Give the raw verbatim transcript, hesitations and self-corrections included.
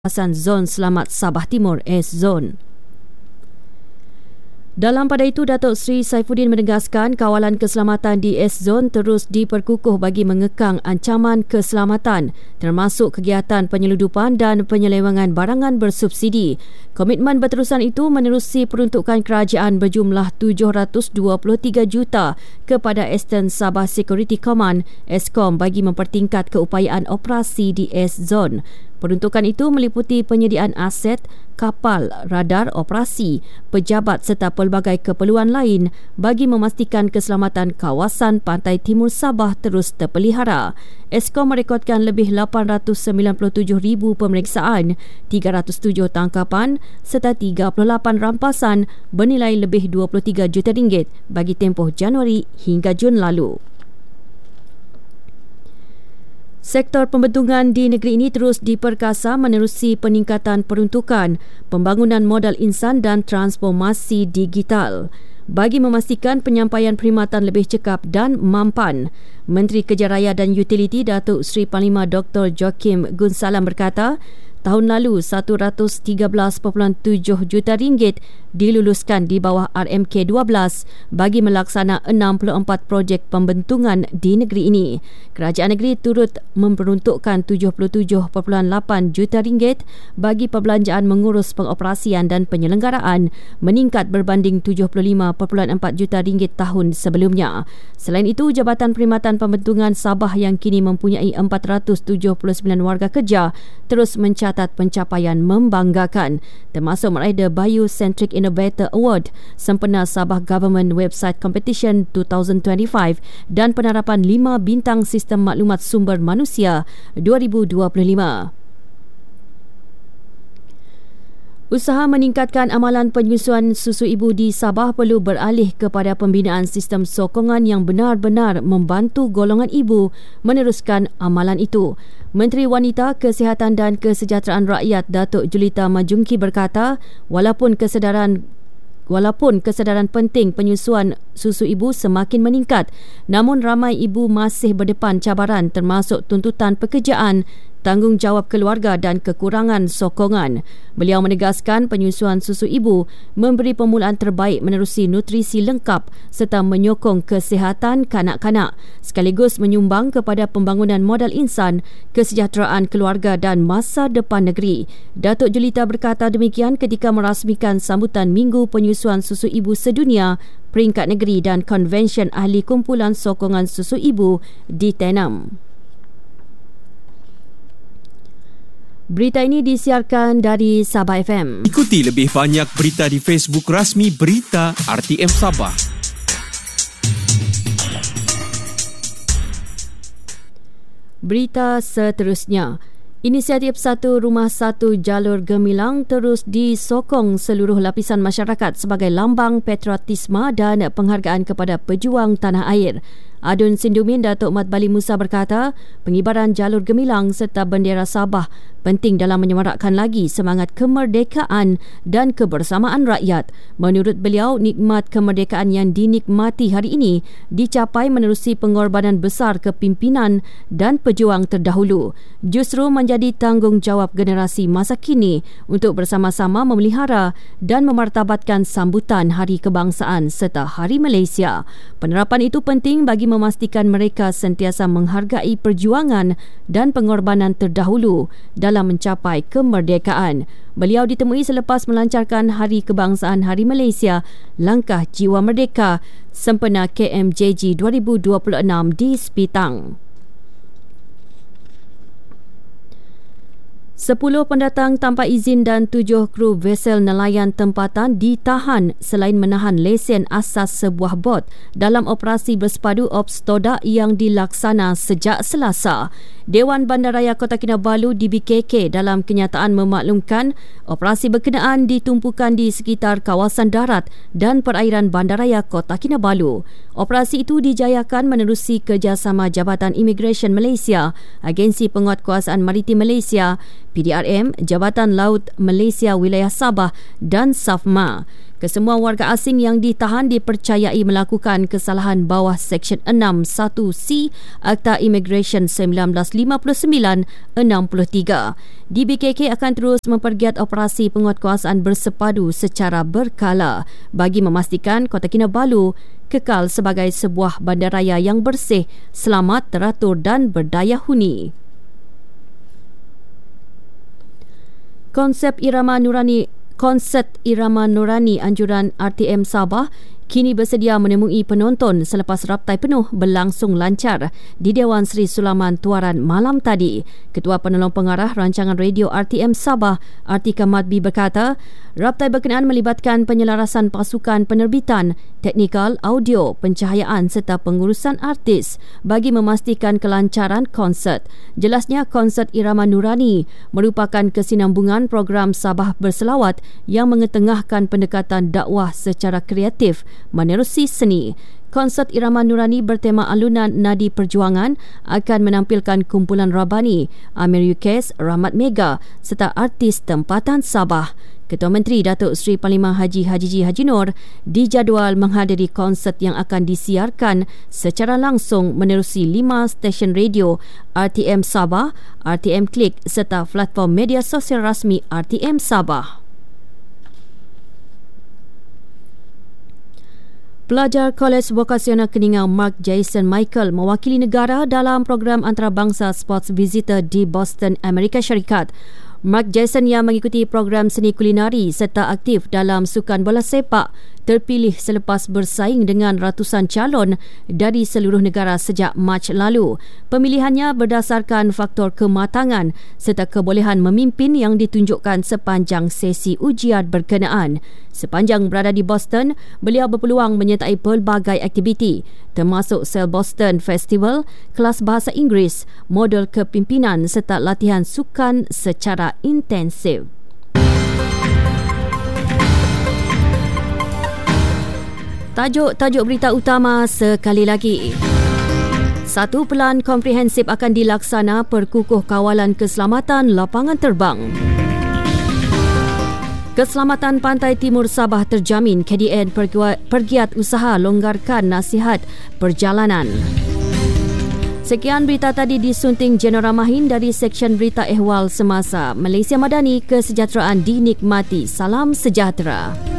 kawasan Zon Selamat Sabah Timur S-Zone. Dalam pada itu, Datuk Seri Saifuddin menegaskan kawalan keselamatan di S-Zone terus diperkukuh bagi mengekang ancaman keselamatan termasuk kegiatan penyeludupan dan penyelewengan barangan bersubsidi. Komitmen berterusan itu menerusi peruntukan kerajaan berjumlah tujuh ratus dua puluh tiga juta kepada Eastern Sabah Security Command Eskom bagi mempertingkat keupayaan operasi di S-Zone. Peruntukan itu meliputi penyediaan aset, kapal, radar operasi, pejabat serta pelbagai keperluan lain bagi memastikan keselamatan kawasan pantai timur Sabah terus terpelihara. Eskom merekodkan lebih lapan ratus sembilan puluh tujuh ribu pemeriksaan, tiga ratus tujuh tangkapan serta tiga puluh lapan rampasan bernilai lebih dua puluh tiga juta ringgit bagi tempoh Januari hingga Jun lalu. Sektor pembentungan di negeri ini terus diperkasa menerusi peningkatan peruntukan, pembangunan modal insan dan transformasi digital. Bagi memastikan penyampaian perkhidmatan lebih cekap dan mampan, Menteri Kerja Raya dan Utiliti Datuk Seri Panglima Doktor Joaquim Gunsalam berkata, tahun lalu satu ratus tiga belas perpuluhan tujuh juta ringgit diluluskan di bawah R M K dua belas bagi melaksana enam puluh empat projek pembentungan di negeri ini. Kerajaan negeri turut memperuntukkan tujuh puluh tujuh perpuluhan lapan juta ringgit bagi perbelanjaan mengurus pengoperasian dan penyelenggaraan, meningkat berbanding tujuh puluh lima perpuluhan empat juta ringgit tahun sebelumnya. Selain itu, Jabatan Perkhidmatan Pembentungan Sabah yang kini mempunyai empat ratus tujuh puluh sembilan warga kerja terus mencatat pencapaian membanggakan, termasuk meraih The Biocentric Innovator Award sempena Sabah Government Website Competition dua ribu dua puluh lima dan penerapan lima bintang Sistem Maklumat Sumber Manusia dua ribu dua puluh lima. Usaha meningkatkan amalan penyusuan susu ibu di Sabah perlu beralih kepada pembinaan sistem sokongan yang benar-benar membantu golongan ibu meneruskan amalan itu. Menteri Wanita, Kesihatan dan Kesejahteraan Rakyat Datuk Julita Majungki berkata, walaupun kesedaran Walaupun kesedaran penting penyusuan susu ibu semakin meningkat, namun ramai ibu masih berdepan cabaran termasuk tuntutan pekerjaan, tanggungjawab keluarga dan kekurangan sokongan. Beliau menegaskan penyusuan susu ibu memberi permulaan terbaik menerusi nutrisi lengkap serta menyokong kesihatan kanak-kanak sekaligus menyumbang kepada pembangunan modal insan, kesejahteraan keluarga dan masa depan negeri. Datuk Julita berkata demikian ketika merasmikan sambutan Minggu Penyusuan Susu Ibu Sedunia, Peringkat Negeri dan Konvensyen Ahli Kumpulan Sokongan Susu Ibu di Tenam. Berita ini disiarkan dari Sabah F M. Ikuti lebih banyak berita di Facebook rasmi Berita R T M Sabah. Berita seterusnya. Inisiatif Satu Rumah Satu Jalur Gemilang terus disokong seluruh lapisan masyarakat sebagai lambang patriotisme dan penghargaan kepada pejuang tanah air. Adun Sindumin Datuk Mat Bali Musa berkata, pengibaran jalur gemilang serta bendera Sabah penting dalam menyemarakkan lagi semangat kemerdekaan dan kebersamaan rakyat. Menurut beliau, nikmat kemerdekaan yang dinikmati hari ini dicapai menerusi pengorbanan besar kepimpinan dan pejuang terdahulu. Justru menjadi tanggungjawab generasi masa kini untuk bersama-sama memelihara dan memartabatkan sambutan Hari Kebangsaan serta Hari Malaysia. Penerapan itu penting bagi memastikan mereka sentiasa menghargai perjuangan dan pengorbanan terdahulu dalam mencapai kemerdekaan. Beliau ditemui selepas melancarkan Hari Kebangsaan Hari Malaysia, Langkah Jiwa Merdeka sempena K M J G dua ribu dua puluh enam di Sepitang. Sepuluh pendatang tanpa izin dan tujuh kru vesel nelayan tempatan ditahan selain menahan lesen asas sebuah bot dalam operasi bersepadu Ops Todak yang dilaksana sejak Selasa. Dewan Bandaraya Kota Kinabalu D B K K dalam kenyataan memaklumkan operasi berkenaan ditumpukan di sekitar kawasan darat dan perairan Bandaraya Kota Kinabalu. Operasi itu dijayakan menerusi kerjasama Jabatan Imigresen Malaysia, Agensi Penguatkuasaan Maritim Malaysia, P D R M, Jabatan Laut Malaysia Wilayah Sabah dan SAFMA. Kesemua warga asing yang ditahan dipercayai melakukan kesalahan bawah Seksyen enam satu C Akta Immigration sembilan belas lima puluh sembilan enam puluh tiga. D B K K akan terus mempergiat operasi penguatkuasaan bersepadu secara berkala bagi memastikan Kota Kinabalu kekal sebagai sebuah bandaraya yang bersih, selamat, teratur dan berdaya huni. Konsep irama nurani Konsert Irama Nurani anjuran R T M Sabah kini bersedia menemui penonton selepas raptai penuh berlangsung lancar di Dewan Seri Sulaman Tuaran malam tadi. Ketua Penolong Pengarah Rancangan Radio R T M Sabah, Artika Madbi berkata, raptai berkenaan melibatkan penyelarasan pasukan penerbitan, teknikal, audio, pencahayaan serta pengurusan artis bagi memastikan kelancaran konsert. Jelasnya, konsert Irama Nurani merupakan kesinambungan program Sabah Berselawat yang mengetengahkan pendekatan dakwah secara kreatif menerusi seni. Konsert Irama Nurani bertema alunan Nadi Perjuangan akan menampilkan kumpulan Rabani, Amir Yukes, Rahmat Mega serta artis tempatan Sabah. Ketua Menteri Datuk Seri Parlimen Haji Haji G. Haji Nur dijadual menghadiri konsert yang akan disiarkan secara langsung menerusi lima stesen radio R T M Sabah, R T M Klik serta platform media sosial rasmi R T M Sabah. Pelajar Kolej Vokasional Keningau Mark Jason Michael mewakili negara dalam program antarabangsa Sports Visitor di Boston, Amerika Syarikat. Mark Jason yang mengikuti program seni kulinari serta aktif dalam sukan bola sepak terpilih selepas bersaing dengan ratusan calon dari seluruh negara sejak Mac lalu. Pemilihannya berdasarkan faktor kematangan serta kebolehan memimpin yang ditunjukkan sepanjang sesi ujian berkenaan. Sepanjang berada di Boston, beliau berpeluang menyertai pelbagai aktiviti termasuk Sel Boston Festival, kelas bahasa Inggeris, modul kepimpinan serta latihan sukan secara intensif. Tajuk-tajuk berita utama sekali lagi. Satu pelan komprehensif akan dilaksana Perkukuh Kawalan Keselamatan Lapangan Terbang. Keselamatan Pantai Timur Sabah terjamin. K D N pergiat usaha longgarkan nasihat perjalanan. Sekian berita tadi disunting Jenora Mahin dari Seksyen Berita Ehwal Semasa. Malaysia Madani, kesejahteraan dinikmati. Salam sejahtera.